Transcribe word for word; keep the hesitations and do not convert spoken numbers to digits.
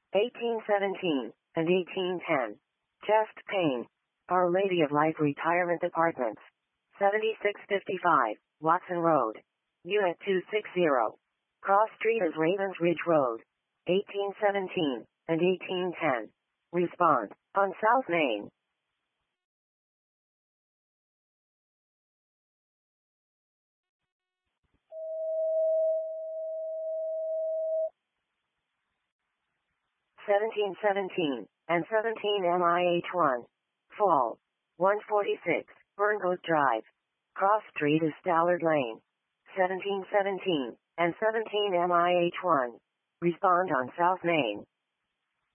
eighteen seventeen, and eighteen ten. Chest pain. Our Lady of Life Retirement Apartments. seventy-six fifty-five, Watson Road. Unit two sixty. Cross Street is Ravens Ridge Road. eighteen seventeen, and eighteen ten. Respond, on South Main. seventeen seventeen, and seventeen M I H one. Fall. one forty-six, Burnwood Drive. Cross Street is Stallard Lane. seventeen seventeen, and seventeen M I H one. Respond on South Main.